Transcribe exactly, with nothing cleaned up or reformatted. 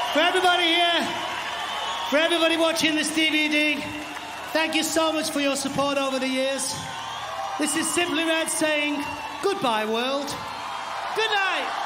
For everybody here, for everybody watching this D V D, thank you so much for your support over the years. This is Simply Red saying goodbye, world. Good night.